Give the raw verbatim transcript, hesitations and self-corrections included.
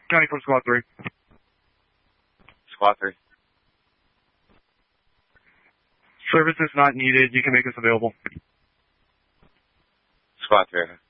County from Squad three. Squad three. Service is not needed. You can make us available. Squad three.